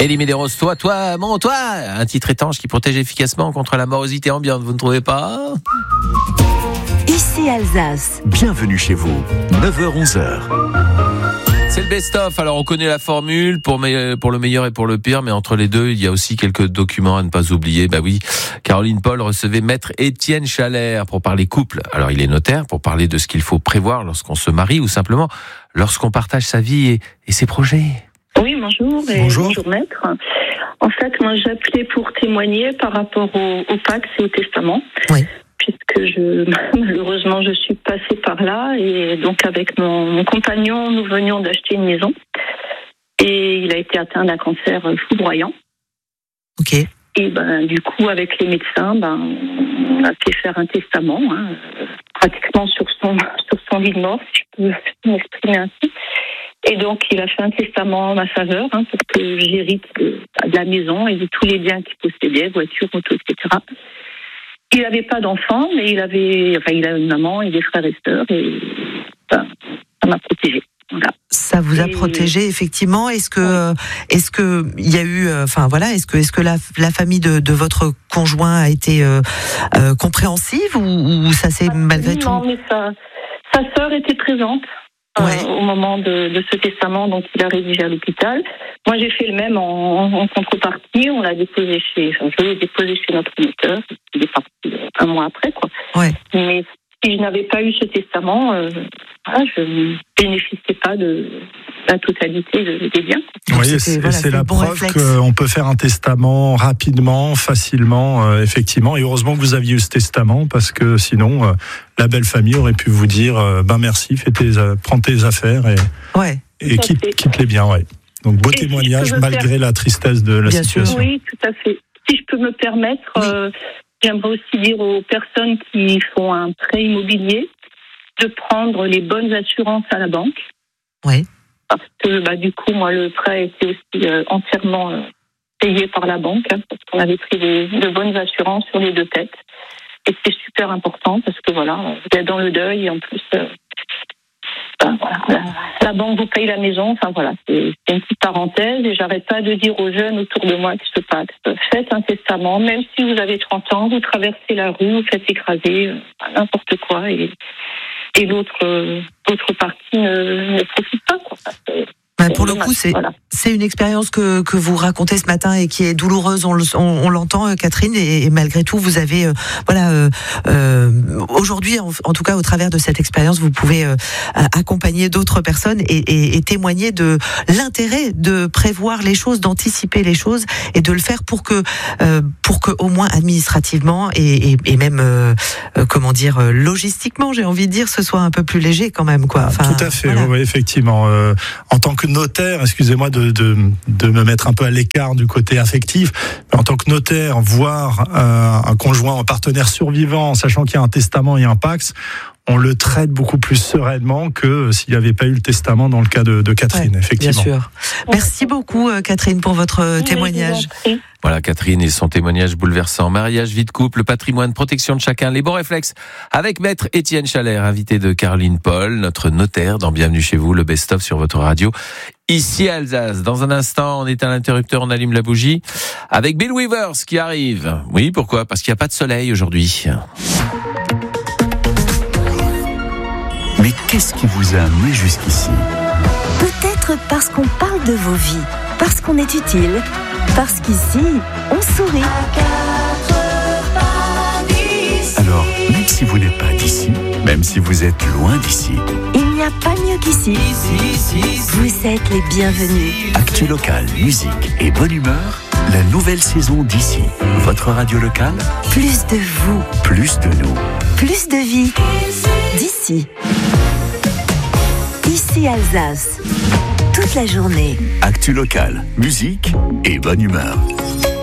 Elie Medeiros, toi, un titre étanche qui protège efficacement contre la morosité ambiante, vous ne trouvez pas ? Ici Alsace. Bienvenue chez vous, 9h-11h. C'est le best-of, alors on connaît la formule pour le meilleur et pour le pire, mais entre les deux, il y a aussi quelques documents à ne pas oublier. Bah oui, Caroline Paul recevait Maître Étienne Chalère pour parler couple. Alors il est notaire pour parler de ce qu'il faut prévoir lorsqu'on se marie ou simplement lorsqu'on partage sa vie et ses projets. Oui, bonjour. Bonjour Maître. En fait, moi j'appelais pour témoigner par rapport au Pacs et au testament. Oui. Puisque malheureusement, je suis passée par là et donc avec mon compagnon, nous venions d'acheter une maison et il a été atteint d'un cancer foudroyant. Ok. Et du coup, avec les médecins, on a fait faire un testament, pratiquement sur son lit de mort, si je peux m'exprimer ainsi. Et donc, il a fait un testament en ma faveur pour que j'hérite de la maison et de tous les biens qu'il possédait, voitures, autos, etc. Il n'avait pas d'enfant, mais il a une maman et des frères et sœurs, et ça m'a protégée. Voilà. Ça vous a protégé, effectivement. Est-ce que il y a eu, est-ce que la famille de votre conjoint a été compréhensive ou ça s'est malgré tout? Non, mais sa sœur était présente. Au moment de ce testament, donc il a rédigé à l'hôpital. Moi, j'ai fait le même en contrepartie. Je l'ai déposé chez notre notaire. Il est parti un mois après, quoi. Ouais. Mais si je n'avais pas eu ce testament, je ne bénéficiais pas de la totalité des biens. Oui, c'est la preuve qu'on peut faire un testament rapidement, facilement, effectivement. Et heureusement que vous aviez eu ce testament, parce que sinon, la belle famille aurait pu vous dire merci, prends tes affaires et quitte les biens. Ouais. Donc beau témoignage malgré la tristesse de la situation. Oui, tout à fait. Si je peux me permettre, j'aimerais aussi dire aux personnes qui font un prêt immobilier de prendre les bonnes assurances à la banque. Oui. Parce que du coup, moi, le prêt était aussi entièrement payé par la banque, parce qu'on avait pris de bonnes assurances sur les deux têtes. Et c'est super important parce que vous êtes dans le deuil et en plus, la banque vous paye la maison. C'est une petite parenthèse et j'arrête pas de dire aux jeunes autour de moi qui se passent, faites un testament, même si vous avez 30 ans, vous traversez la rue, vous faites écraser n'importe quoi et l'autre partie ne profite pas, quoi. Pour le coup, c'est une expérience que vous racontez ce matin et qui est douloureuse. On l'entend, Catherine, et malgré tout, vous avez aujourd'hui, en tout cas, au travers de cette expérience, vous pouvez accompagner d'autres personnes et témoigner de l'intérêt de prévoir les choses, d'anticiper les choses et de le faire pour que au moins administrativement et même logistiquement, j'ai envie de dire, ce soit un peu plus léger quand même, quoi. Tout à fait, oui, effectivement. En tant que notaire, excusez-moi de me mettre un peu à l'écart du côté affectif, mais en tant que notaire, voir un conjoint, un partenaire survivant, en sachant qu'il y a un testament et un Pacs, on le traite beaucoup plus sereinement que s'il n'y avait pas eu le testament dans le cas de Catherine, effectivement. Bien sûr. Merci beaucoup, Catherine, pour votre témoignage. Voilà, Catherine et son témoignage bouleversant. Mariage, vie de couple, patrimoine, protection de chacun, les bons réflexes. Avec Maître Étienne Chalère, invité de Caroline Paul, notre notaire dans Bienvenue chez vous, le best-of sur votre radio. Ici à Alsace. Dans un instant, on éteint l'interrupteur, on allume la bougie. Avec Bill Withers qui arrive. Oui, pourquoi ? Parce qu'il n'y a pas de soleil aujourd'hui. Mais qu'est-ce qui vous a amené jusqu'ici ? Peut-être parce qu'on parle de vos vies, parce qu'on est utile, parce qu'ici, on sourit. Alors, même si vous n'êtes pas d'ici, même si vous êtes loin d'ici, il n'y a pas mieux qu'ici. Vous êtes les bienvenus. Actu local, musique et bonne humeur, la nouvelle saison d'ici. Votre radio locale, Plus de vous, plus de nous. plus de vie. D'ici. Ici Alsace. Toute la journée. Actu local, musique et bonne humeur.